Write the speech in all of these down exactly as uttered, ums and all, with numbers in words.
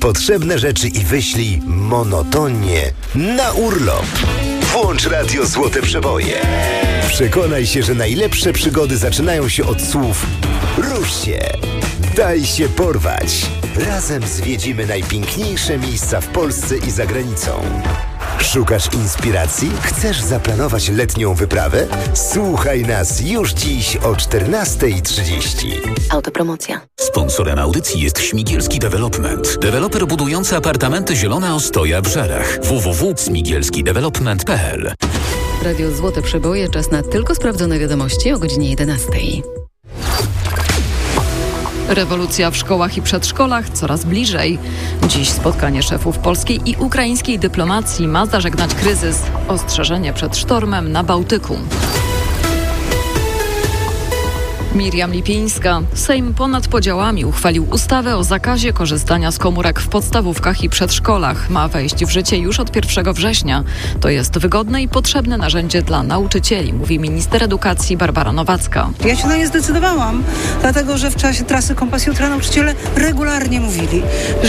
niepotrzebne rzeczy i wyślij monotonnie na urlop. Włącz Radio Złote Przeboje. Przekonaj się, że najlepsze przygody zaczynają się od słów rusz się, daj się porwać. Razem zwiedzimy najpiękniejsze miejsca w Polsce i za granicą. Szukasz inspiracji? Chcesz zaplanować letnią wyprawę? Słuchaj nas już dziś o czternasta trzydzieści. Autopromocja. Sponsorem audycji jest Śmigielski Development. Deweloper budujący apartamenty Zielona Ostoja w Żarach. w w w kropka śmigielski development kropka p l. Radio Złote Przeboje, czas na tylko sprawdzone wiadomości o godzinie jedenastej. Rewolucja w szkołach i przedszkolach coraz bliżej. Dziś spotkanie szefów polskiej i ukraińskiej dyplomacji ma zażegnać kryzys. Ostrzeżenie przed sztormem na Bałtyku. Miriam Lipińska. Sejm ponad podziałami uchwalił ustawę o zakazie korzystania z komórek w podstawówkach i przedszkolach. Ma wejść w życie już od pierwszego września. To jest wygodne i potrzebne narzędzie dla nauczycieli, mówi minister edukacji Barbara Nowacka. Ja się na nie zdecydowałam, dlatego że w czasie trasy Kompas Jutra nauczyciele regularnie mówili,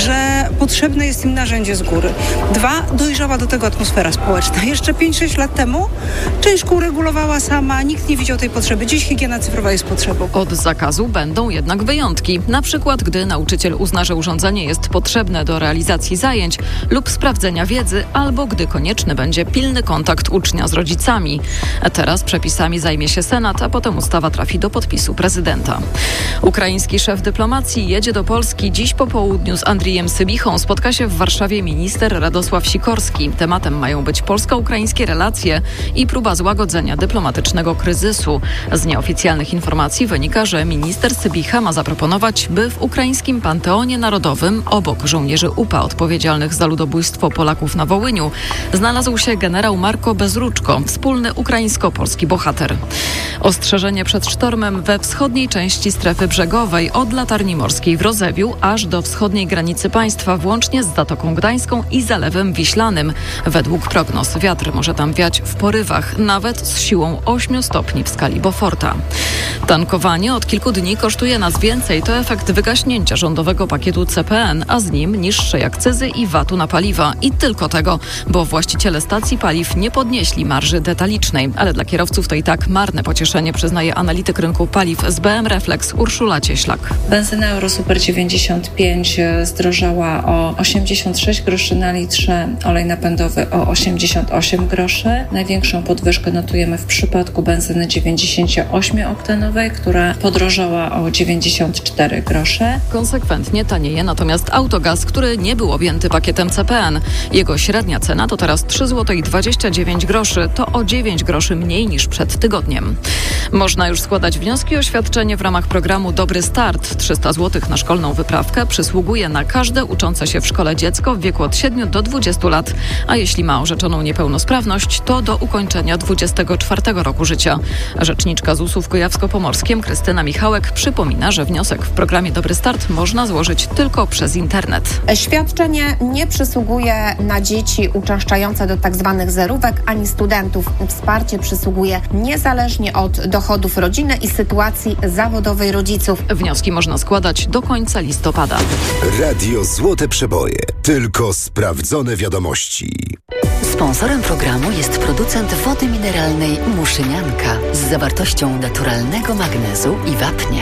że potrzebne jest im narzędzie z góry. Dwa, dojrzała do tego atmosfera społeczna. Jeszcze pięć sześć lat temu część szkół regulowała sama, nikt nie widział tej potrzeby. Dziś higiena cyfrowa jest potrzebą. Od zakazu będą jednak wyjątki. Na przykład, gdy nauczyciel uzna, że urządzenie jest potrzebne do realizacji zajęć lub sprawdzenia wiedzy, albo gdy konieczny będzie pilny kontakt ucznia z rodzicami. Teraz przepisami zajmie się Senat, a potem ustawa trafi do podpisu prezydenta. Ukraiński szef dyplomacji jedzie do Polski. Dziś po południu z Andrijem Sybichą spotka się w Warszawie minister Radosław Sikorski. Tematem mają być polsko-ukraińskie relacje i próba złagodzenia dyplomatycznego kryzysu. Z nieoficjalnych informacji wynika, że minister Sybicha ma zaproponować, by w ukraińskim Panteonie Narodowym obok żołnierzy U P A odpowiedzialnych za ludobójstwo Polaków na Wołyniu znalazł się generał Marko Bezruczko, wspólny ukraińsko-polski bohater. Ostrzeżenie przed sztormem we wschodniej części strefy brzegowej od Latarni Morskiej w Rozewiu aż do wschodniej granicy państwa, włącznie z Zatoką Gdańską i Zalewem Wiślanym. Według prognoz wiatr może tam wiać w porywach, nawet z siłą ośmiu stopni w skali Beauforta. Tankowanie od kilku dni kosztuje nas więcej. To efekt wygaśnięcia rządowego pakietu C P N, a z nim niższej akcyzy i vatu na paliwa. I tylko tego, bo właściciele stacji paliw nie podnieśli marży detalicznej. Ale dla kierowców to i tak marne pocieszenie, przyznaje analityk rynku paliw z B M Reflex Urszula Cieślak. Benzyna Eurosuper dziewięćdziesiąt pięć zdrożała o osiemdziesiąt sześć groszy na litrze, olej napędowy o osiemdziesiąt osiem groszy. Największą podwyżkę notujemy w przypadku benzyny dziewięćdziesięcioosmioktanowej, która podrożała o dziewięćdziesiąt cztery grosze. Konsekwentnie tanieje natomiast autogaz, który nie był objęty pakietem C P N. Jego średnia cena to teraz trzy złote dwadzieścia dziewięć groszy. To o dziewięć groszy mniej niż przed tygodniem. Można już składać wnioski o świadczenie w ramach programu Dobry Start. trzysta złotych na szkolną wyprawkę przysługuje na każde uczące się w szkole dziecko w wieku od siedmiu do dwudziestu lat. A jeśli ma orzeczoną niepełnosprawność, to do ukończenia dwudziestego czwartego roku życia. Rzeczniczka Z U S u w Kujawsko-Pomorskim Krystyna Michałek przypomina, że wniosek w programie Dobry Start można złożyć tylko przez internet. Świadczenie nie przysługuje na dzieci uczęszczające do tzw. zerówek ani studentów. Wsparcie przysługuje niezależnie od dochodów rodziny i sytuacji zawodowej rodziców. Wnioski można składać do końca listopada. Radio Złote Przeboje. Tylko sprawdzone wiadomości. Sponsorem programu jest producent wody mineralnej Muszynianka z zawartością naturalnego magnezu i wapnia.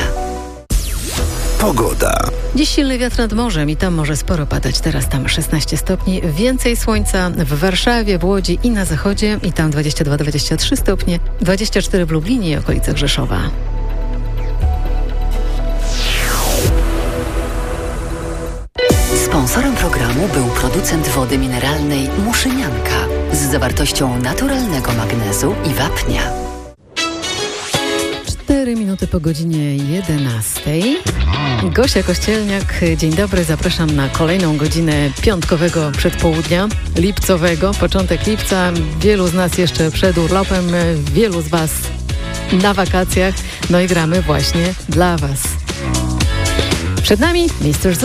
Pogoda. Dziś silny wiatr nad morzem i tam może sporo padać. Teraz tam szesnaście stopni, więcej słońca w Warszawie, w Łodzi i na zachodzie i tam dwadzieścia dwa dwadzieścia trzy stopnie, dwadzieścia cztery w Lublinie i okolicach Rzeszowa. Sponsorem programu był producent wody mineralnej Muszynianka z zawartością naturalnego magnezu i wapnia. Cztery minuty po godzinie jedenastej. Gosia Kościelniak, dzień dobry, zapraszam na kolejną godzinę piątkowego przedpołudnia, lipcowego, początek lipca. Wielu z nas jeszcze przed urlopem, wielu z Was na wakacjach, no i gramy właśnie dla Was. Przed nami mister